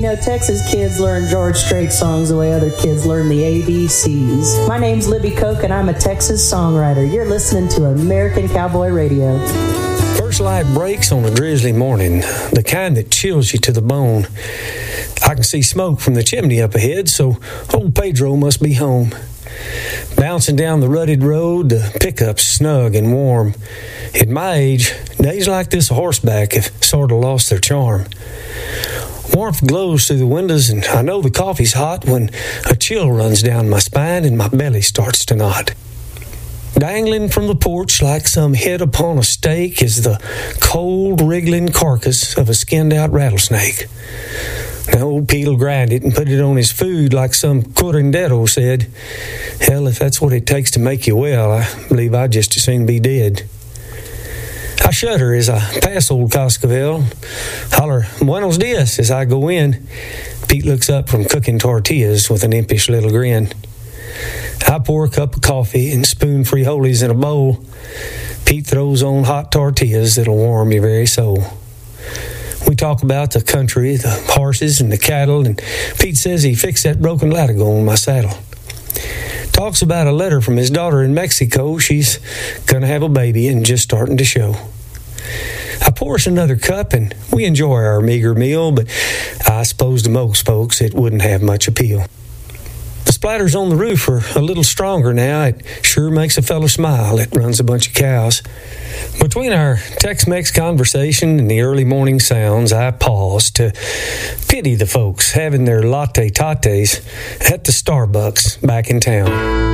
You know, Texas kids learn George Strait songs the way other kids learn the ABCs. My name's Libby Koch, and I'm a Texas songwriter. You're listening to American Cowboy Radio. First light breaks on a drizzly morning, the kind that chills you to the bone. I can see smoke from the chimney up ahead, so old Pedro must be home. Bouncing down the rutted road, the pickup's snug and warm. At my age, days like this horseback have sort of lost their charm. Warmth glows through the windows, and I know the coffee's hot when a chill runs down my spine and my belly starts to knot. Dangling from the porch like some head upon a stake is the cold, wriggling carcass of a skinned-out rattlesnake. Now, old Pete'll grind it and put it on his food like some curandero said. Hell, if that's what it takes to make you well, I believe I'd just as soon be dead. I shudder as I pass old Cascavel, holler "Buenos dias" as I go in. Pete looks up from cooking tortillas with an impish little grin. I pour a cup of coffee and spoon frijoles in a bowl. Pete throws on hot tortillas that'll warm your very soul. We talk about the country, the horses, and the cattle, and Pete says he fixed that broken latigo on my saddle. Talks about a letter from his daughter in Mexico. She's gonna have a baby and just starting to show. I pour us another cup, and we enjoy our meager meal, but I suppose to most folks it wouldn't have much appeal. The splatters on the roof are a little stronger now. It sure makes a fellow smile that runs a bunch of cows. Between our Tex-Mex conversation and the early morning sounds, I pause to pity the folks having their latte tates at the Starbucks back in town.